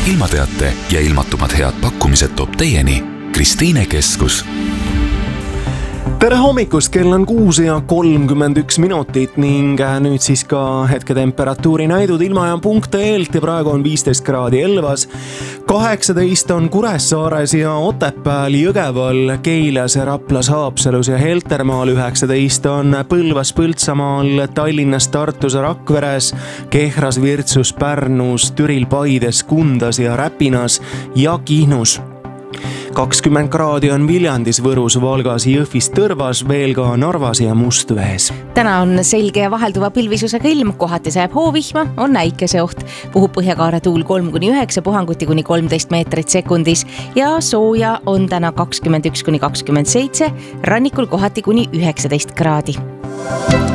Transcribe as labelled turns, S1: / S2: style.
S1: ilmateate ja ilmatumad head pakkumised toob teieni Kristiine Keskus.
S2: Tere hommikust, kell on 6:31 ning nüüd siis ka hetketemperatuuri näidud ilmajaam.eelt ja praegu on 15 kraadi Elvas, 18 on Kuressaares ja Otepääl, Jõgeval, Keilas, Raplas, Haapsalus ja Heltermaal, 19 on Põlvas, Põltsamaal, Tallinnas, Tartus, Rakveres, Kehras, Virtsus, Pärnus, Türil, Paides, Kundas ja Räpinas ja Kihnus. 20 kraadi on Viljandis, Võrus, Valgas, Jõhvis, Tõrvas, veel ka Narvas ja Mustvees.
S3: Täna on selge ja vahelduva pilvisusega ilm, kohati sajab hoovihma, on äikeseoht. Puhub põhjakaare tuul 3-9, puhanguti kuni 13 meetrit sekundis ja sooja on täna 21-27, rannikul kohati kuni 19 kraadi.